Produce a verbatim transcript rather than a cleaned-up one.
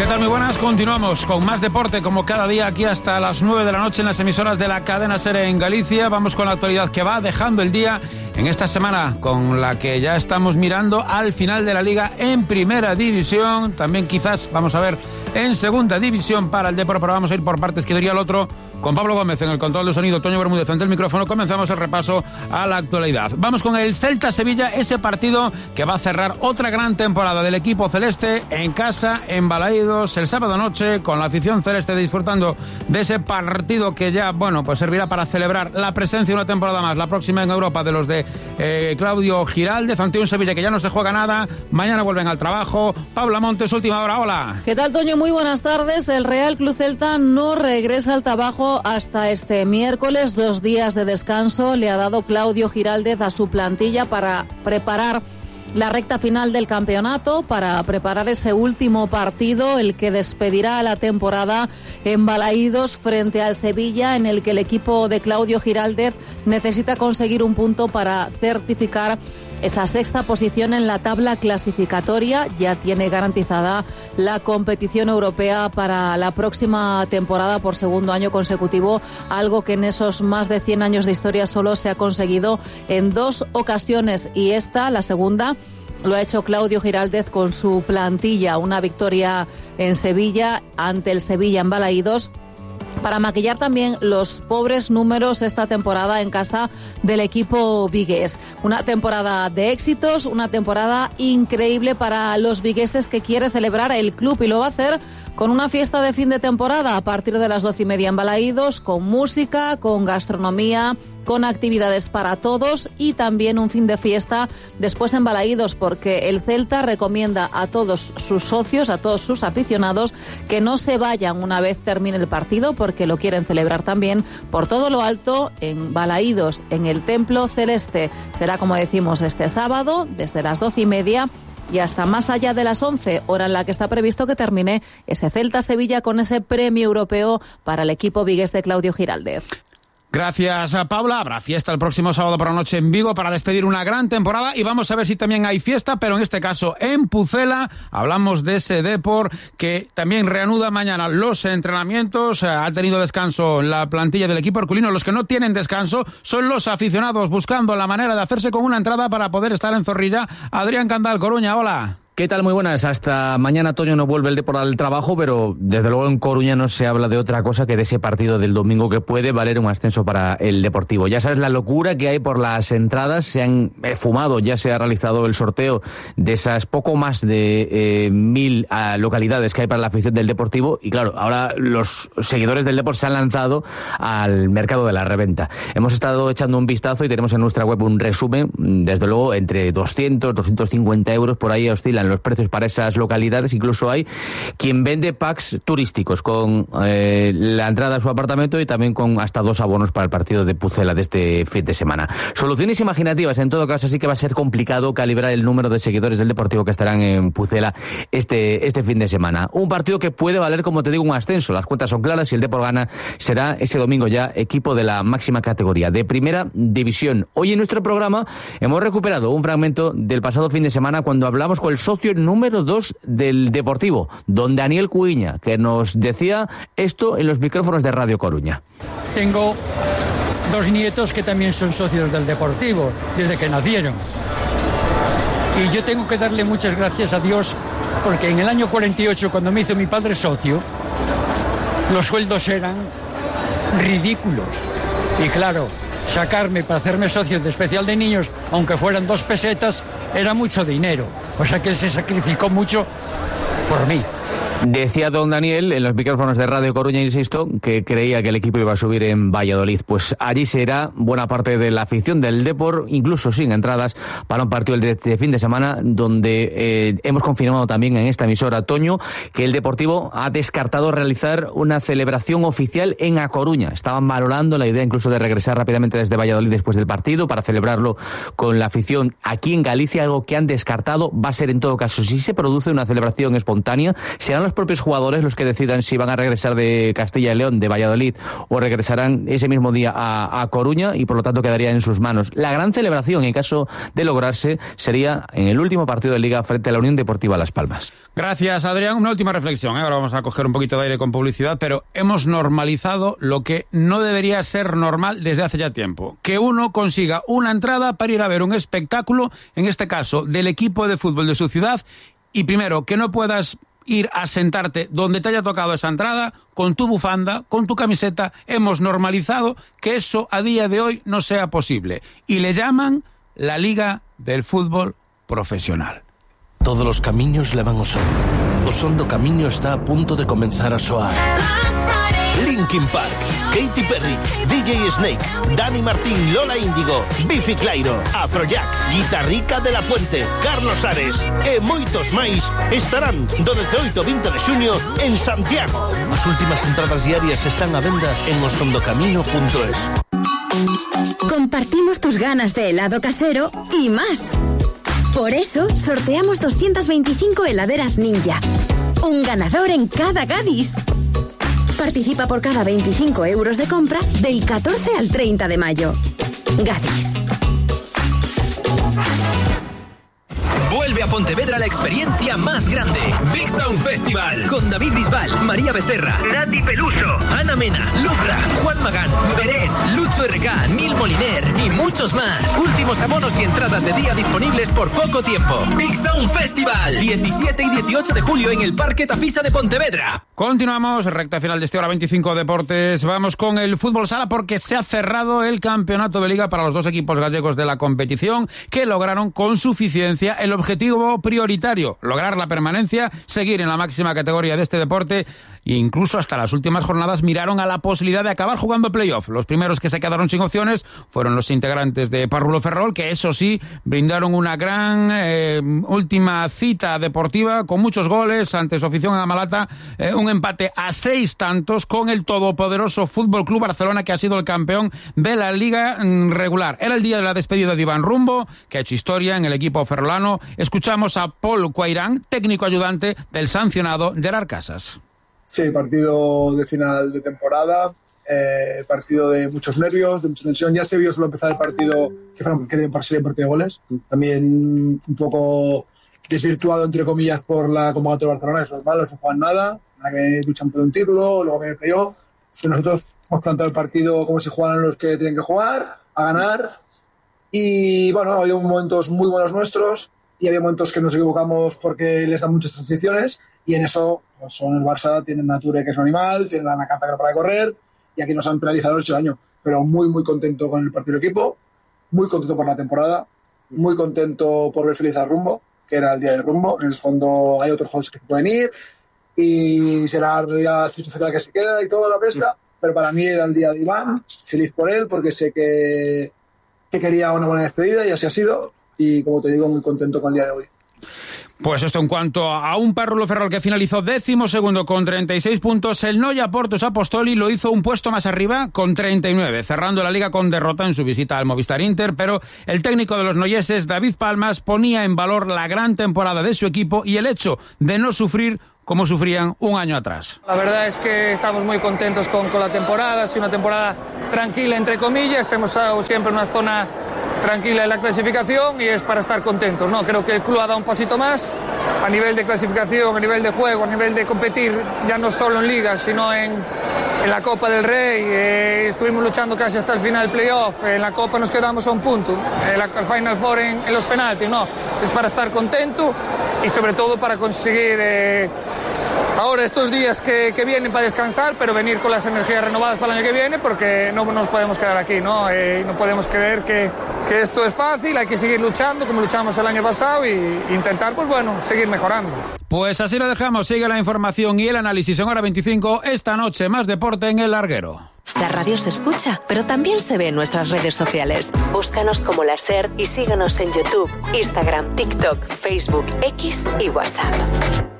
tal? Muy buenas, continuamos con más deporte como cada día aquí hasta las nueve de la noche en las emisoras de la cadena SER en Galicia. Vamos con la actualidad que va dejando el día en esta semana con la que ya estamos mirando al final de la Liga en Primera División. También quizás vamos a ver en Segunda División para el Depor, pero vamos a ir por partes, que diría el otro, con Pablo Gómez en el control de sonido, Toño Bermúdez ante el micrófono. Comenzamos el repaso a la actualidad. Vamos con el Celta-Sevilla, ese partido que va a cerrar otra gran temporada del equipo celeste en casa, en Balaídos, el sábado noche, con la afición celeste disfrutando de ese partido que ya, bueno, pues servirá para celebrar la presencia una temporada más, la próxima en Europa, de los de eh, Claudio Giraldez, ante un Sevilla que ya no se juega nada. Mañana vuelven al trabajo. Paula Montes, última hora, hola. ¿Qué tal, Toño? Muy buenas tardes. El Real Club Celta no regresa al trabajo hasta este miércoles. Dos días de descanso le ha dado Claudio Giraldez a su plantilla para preparar la recta final del campeonato, para preparar ese último partido, el que despedirá la temporada en Balaídos frente al Sevilla, en el que el equipo de Claudio Giraldez necesita conseguir un punto para certificar esa sexta posición en la tabla clasificatoria. Ya tiene garantizada la competición europea para la próxima temporada por segundo año consecutivo, algo que en esos más de cien años de historia solo se ha conseguido en dos ocasiones, y esta, la segunda, lo ha hecho Claudio Giraldez con su plantilla. Una victoria en Sevilla ante el Sevilla en Balaídos, para maquillar también los pobres números esta temporada en casa del equipo vigués. Una temporada de éxitos, una temporada increíble para los vigueses que quiere celebrar el club, y lo va a hacer con una fiesta de fin de temporada a partir de las doce y media en Balaídos, con música, con gastronomía, con actividades para todos, y también un fin de fiesta después en Balaídos, porque el Celta recomienda a todos sus socios, a todos sus aficionados, que no se vayan una vez termine el partido, porque lo quieren celebrar también por todo lo alto en Balaídos, en el Templo Celeste. Será, como decimos, este sábado desde las doce y media y hasta más allá de las once, hora en la que está previsto que termine ese Celta-Sevilla con ese premio europeo para el equipo vigués de Claudio Giraldez. Gracias a Paula. Habrá fiesta el próximo sábado por la noche en Vigo para despedir una gran temporada, y vamos a ver si también hay fiesta, pero en este caso en Pucela. Hablamos de ese Depor que también reanuda mañana los entrenamientos. Ha tenido descanso la plantilla del equipo herculino. Los que no tienen descanso son los aficionados, buscando la manera de hacerse con una entrada para poder estar en Zorrilla. Adrián Candal, Coruña, hola. ¿Qué tal? Muy buenas. Hasta mañana, Toño, no vuelve el Depor al trabajo, pero desde luego en Coruña no se habla de otra cosa que de ese partido del domingo que puede valer un ascenso para el Deportivo. Ya sabes la locura que hay por las entradas. Se han fumado, ya se ha realizado el sorteo de esas poco más de eh, mil uh, localidades que hay para la afición del Deportivo, y claro, ahora los seguidores del Depor se han lanzado al mercado de la reventa. Hemos estado echando un vistazo y tenemos en nuestra web un resumen. Desde luego entre doscientos, doscientos cincuenta euros por ahí oscilan los precios para esas localidades. Incluso hay quien vende packs turísticos con eh, la entrada a su apartamento y también con hasta dos abonos para el partido de Pucela de este fin de semana. Soluciones imaginativas, en todo caso, así que va a ser complicado calibrar el número de seguidores del Deportivo que estarán en Pucela este, este fin de semana. Un partido que puede valer, como te digo, un ascenso. Las cuentas son claras. Si el Depor gana, será ese domingo ya equipo de la máxima categoría, de Primera División. Hoy en nuestro programa hemos recuperado un fragmento del pasado fin de semana, cuando hablamos con el socio número dos del Deportivo, don Daniel Cuiña, que nos decía esto en los micrófonos de Radio Coruña. Tengo dos nietos que también son socios del Deportivo desde que nacieron, y yo tengo que darle muchas gracias a Dios, porque en el año cuarenta y ocho, cuando me hizo mi padre socio, los sueldos eran ridículos, y claro, sacarme para hacerme socio de especial de niños, aunque fueran dos pesetas, era mucho dinero. O sea que él se sacrificó mucho por mí. Decía don Daniel en los micrófonos de Radio Coruña, insisto, que creía que el equipo iba a subir en Valladolid. Pues allí será buena parte de la afición del Depor, incluso sin entradas, para un partido de, de fin de semana, donde eh, hemos confirmado también en esta emisora, Toño, que el Deportivo ha descartado realizar una celebración oficial en A Coruña. Estaban valorando la idea incluso de regresar rápidamente desde Valladolid después del partido para celebrarlo con la afición aquí en Galicia, algo que han descartado. Va a ser, en todo caso, si se produce una celebración espontánea, serán los los propios jugadores los que decidan si van a regresar de Castilla y León, de Valladolid, o regresarán ese mismo día a, a Coruña, y por lo tanto quedaría en sus manos. La gran celebración, en caso de lograrse, sería en el último partido de Liga frente a la Unión Deportiva Las Palmas. Gracias, Adrián. Una última reflexión, ¿eh? Ahora vamos a coger un poquito de aire con publicidad, pero hemos normalizado lo que no debería ser normal desde hace ya tiempo. Que uno consiga una entrada para ir a ver un espectáculo, en este caso del equipo de fútbol de su ciudad, y primero, que no puedas ir a sentarte donde te haya tocado esa entrada, con tu bufanda, con tu camiseta. Hemos normalizado que eso a día de hoy no sea posible. Y le llaman la Liga del Fútbol Profesional. Todos los camiños levan ao sol. O son do camiño está a punto de comenzar a soar. Linkin Park, Katy Perry, D J Snake, Dani Martín, Lola Índigo, Bifi Clyro, Afrojack, Guitarrica de la Fuente, Carlos Ares e moitos máis estarán do dezaoito ao vinte de xuño en Santiago. As últimas entradas diarias están a venda en osondocamino punto es. Compartimos tus ganas de helado casero y más. Por eso sorteamos doscientas veinticinco heladeras Ninja. Un ganador en cada Gadis. Participa por cada veinticinco euros de compra del catorce al treinta de mayo. Gadis. Vuelve a Pontevedra la experiencia más grande. Big Sound Festival. Con David Bisbal, María Becerra, Nati Peluso, Ana Mena, Lucra, Juan Magán, Beret, Lucho R K, Nil Moliner y muchos más. Últimos abonos y entradas de día disponibles por poco tiempo. Big Sound Festival. diecisiete y dieciocho de julio en el Parque Tafisa de Pontevedra. Continuamos, recta final de este Hora veinticinco Deportes. Vamos con el fútbol sala porque se ha cerrado el campeonato de liga para los dos equipos gallegos de la competición, que lograron con suficiencia el objetivo prioritario: lograr la permanencia, seguir en la máxima categoría de este deporte, e incluso hasta las últimas jornadas miraron a la posibilidad de acabar jugando playoff. Los primeros que se quedaron sin opciones fueron los integrantes de Párvulo Ferrol, que eso sí, brindaron una gran eh, última cita deportiva con muchos goles ante su afición en Amalata, eh, un empate a seis tantos con el todopoderoso Fútbol Club Barcelona, que ha sido el campeón de la liga regular. Era el día de la despedida de Iván Rumbo, que ha hecho historia en el equipo ferrolano. Escuchamos a Paul Cuairán, técnico ayudante del sancionado Gerard Casas. Sí, partido de final de temporada, eh, partido de muchos nervios, de mucha tensión. Ya se vio solo empezar el partido que quería ser el partido de goles. También un poco desvirtuado, entre comillas, por la convocatoria de Barcelona. Eso es malo, no juegan nada, que luchan por un título, luego viene el playoff. Nosotros hemos planteado el partido como si jugaran los que tienen que jugar, a ganar. Y bueno, ha habido momentos muy buenos nuestros y había momentos que nos equivocamos porque les dan muchas transiciones, y en eso pues son el Barça, tienen Nature, que es un animal, tienen la Nakata, que no para de correr, y aquí nos han penalizado el ocho años. Pero muy, muy contento con el partido del equipo, muy contento por la temporada, muy contento por ver feliz al Rumbo, que era el día del Rumbo. En el fondo hay otros juegos que pueden ir y será el día certificado que se queda y toda la pesca, pero para mí era el día de Iván, feliz por él, porque sé que, que quería una buena despedida y así ha sido, y como te digo, muy contento con el día de hoy. Pues esto en cuanto a un Párvulo Ferrol que finalizó décimo segundo con treinta y seis puntos. El Noia Portos Apostoli lo hizo un puesto más arriba con treinta y nueve, cerrando la liga con derrota en su visita al Movistar Inter, pero el técnico de los noyeses, David Palmas, ponía en valor la gran temporada de su equipo y el hecho de no sufrir como sufrían un año atrás. La verdad es que estamos muy contentos con, con la temporada, ha sido una temporada tranquila, entre comillas, hemos estado siempre en una zona tranquila en la clasificación y es para estar contentos, ¿no? Creo que el club ha dado un pasito más a nivel de clasificación, a nivel de juego, a nivel de competir, ya no solo en Liga, sino en, en la Copa del Rey. Eh, estuvimos luchando casi hasta el final playoff, en la Copa nos quedamos a un punto, en la el Final Four en, en los penaltis, ¿no? Es para estar contento y sobre todo para conseguir eh, ahora estos días que, que vienen para descansar, pero venir con las energías renovadas para el año que viene, porque no nos podemos quedar aquí, ¿no? Eh, no podemos creer que, que esto es fácil, hay que seguir luchando como luchamos el año pasado y intentar, pues bueno, seguir mejorando. Pues así lo dejamos, sigue la información y el análisis en Hora veinticinco, esta noche más deporte en El Larguero. La radio se escucha, pero también se ve en nuestras redes sociales. Búscanos como La SER y síguenos en YouTube, Instagram, TikTok, Facebook, X y WhatsApp.